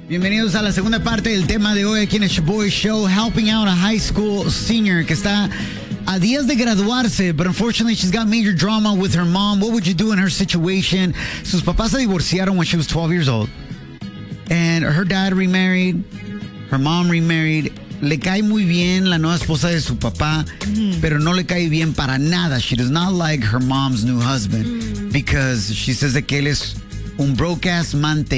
Bienvenidos a la segunda parte del tema de hoy aquí en el Shaboy Show, helping out a high school senior que está a días de graduarse, but unfortunately she's got major drama with her mom. What would you do in her situation? Sus papás se divorciaron when she was 12 years old. And her dad remarried, her mom remarried. Le cae muy bien la nueva esposa de su papá, pero no le cae bien para nada. She does not like her mom's new husband because she says that que él es un broke-ass